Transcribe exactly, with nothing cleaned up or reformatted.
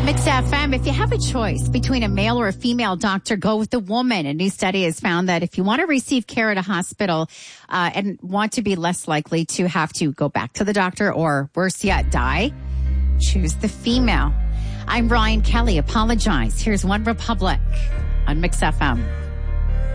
Mix F M, if you have a choice between a male or a female doctor, go with the woman. A new study has found that if you want to receive care at a hospital uh, and want to be less likely to have to go back to the doctor or, worse yet, die, choose the female. I'm Ryan Kelly. Apologize. Here's One Republic on Mix F M.